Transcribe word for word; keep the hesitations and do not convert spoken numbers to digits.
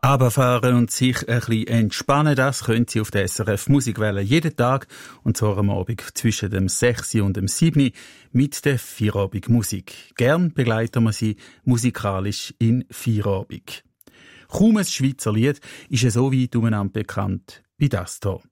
Runterfahren und sich ein bisschen entspannen, das können Sie auf der S R F Musikwelle jeden Tag, und zwar am Abend zwischen dem sechs und dem sieben mit der Feierabendmusik. Gern begleiten wir Sie musikalisch in Feierabend. Kaum ein Schweizer Lied ist so weit umeinander bekannt wie das hier.